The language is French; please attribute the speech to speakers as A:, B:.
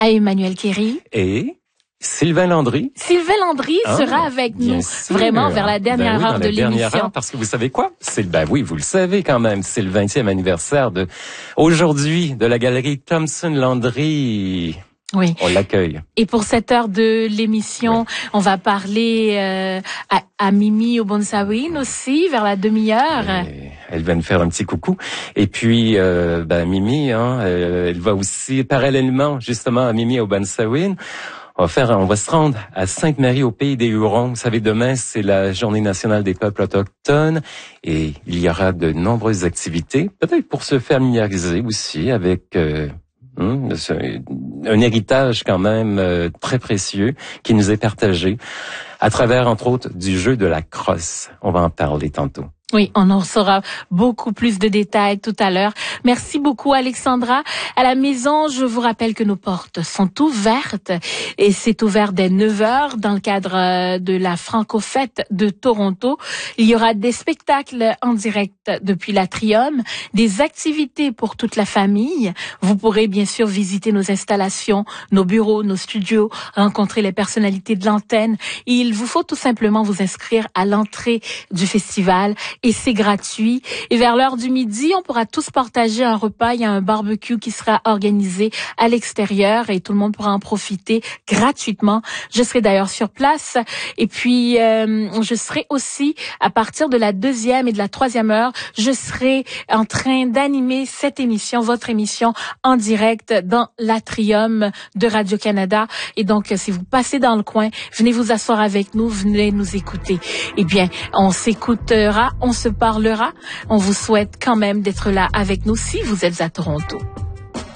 A: à Emmanuel Kéry.
B: Et Sylvain Landry.
A: Sylvain Landry sera avec nous vraiment vers la dernière heure de l'émission.
B: Parce que vous savez quoi? Oui, vous le savez quand même, c'est le 20e anniversaire aujourd'hui de la galerie Thompson Landry.
A: Oui.
B: On l'accueille.
A: Et pour cette heure de l'émission, on va parler à Mimi Obonsawin aussi, vers la demi-heure.
B: Elle va nous faire un petit coucou. Et puis, Mimi, elle va aussi, parallèlement, justement, à Mimi Obonsawin, on va se rendre à Sainte-Marie au pays des Hurons. Vous savez, demain, c'est la Journée nationale des peuples autochtones et il y aura de nombreuses activités, peut-être pour se familiariser aussi avec un héritage quand même très précieux qui nous est partagé à travers, entre autres, du jeu de la crosse. On va en parler tantôt.
A: Oui, on en saura beaucoup plus de détails tout à l'heure. Merci beaucoup, Alexandra. À la maison, je vous rappelle que nos portes sont ouvertes et c'est ouvert dès 9h dans le cadre de la Franco-Fête de Toronto. Il y aura des spectacles en direct depuis l'Atrium, des activités pour toute la famille. Vous pourrez bien sûr visiter nos installations, nos bureaux, nos studios, rencontrer les personnalités de l'antenne. Il vous faut tout simplement vous inscrire à l'entrée du festival. Et c'est gratuit. Et vers l'heure du midi, on pourra tous partager un repas. Il y a un barbecue qui sera organisé à l'extérieur et tout le monde pourra en profiter gratuitement. Je serai d'ailleurs sur place. Et puis, je serai aussi, à partir de la 2e et de la 3e heure, je serai en train d'animer cette émission, votre émission, en direct dans l'Atrium de Radio-Canada. Et donc, si vous passez dans le coin, venez vous asseoir avec nous, venez nous écouter. Eh bien, on s'écoutera, on se parlera. On vous souhaite quand même d'être là avec nous si vous êtes à Toronto.